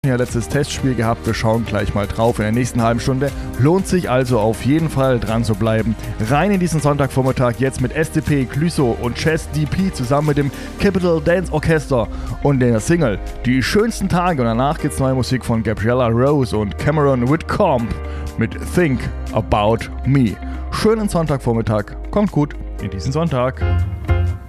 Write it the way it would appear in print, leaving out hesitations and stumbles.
Ja, letztes Testspiel gehabt, wir schauen gleich mal drauf in der nächsten halben Stunde. Lohnt sich also auf jeden Fall dran zu bleiben. Rein in diesen Sonntagvormittag jetzt mit SDP, Clüso und Chess DP zusammen mit dem Capital Dance Orchester und der Single Die schönsten Tage, und danach gibt's neue Musik von Gabriella Rose und Cameron Whitcomb mit Think About Me. Schönen Sonntagvormittag, kommt gut in diesen Sonntag.